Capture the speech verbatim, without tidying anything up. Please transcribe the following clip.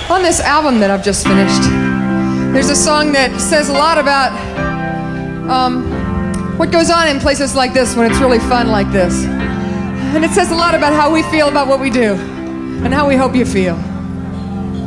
On this album that I've just finished, there's a song that says a lot about um, what goes on in places like this when it's really fun like this. And it says a lot about how we feel about what we do and how we hope you feel.